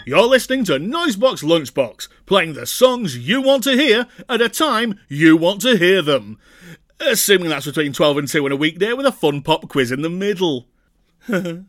You're listening to Noisebox Lunchbox, playing the songs you want to hear at a time you want to hear them. Assuming that's between 12 and 2 on a weekday with a fun pop quiz in the middle.